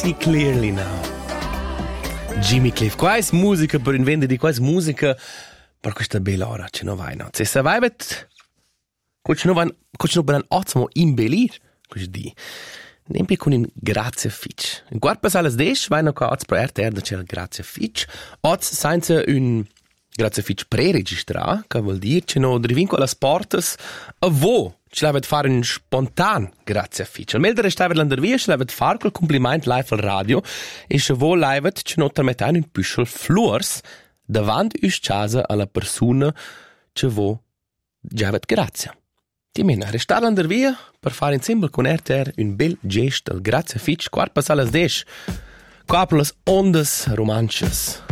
See Clearly Now. Jimmy Cliff, qua è musica per invendere, qua è musica per questa bella ora, ce non vai, no? Se vai, non vai un ottimo imbellir, così di. Nempi con un grazie fitch. In quarta sala sdesh, vai no qua oz pro RTR da c'è grazie fitch. Oz senza un grazie fitch pre-registra, che vuol dire che no drivin con la sportes a vo. Ci l'avet fare un spontan grazie fitch. Al meglio restare l'andervia, ci l'avet fare quel compliment live al radio e se vo livet ci no trametan un puschel flurs davanti us casa alla persona che vo già avet grazie. Ti mena, restare l'andervia per fare insieme con RTR un bel gesto al grazie fitch, quarta sala sdesh. Qua per las ondas romances.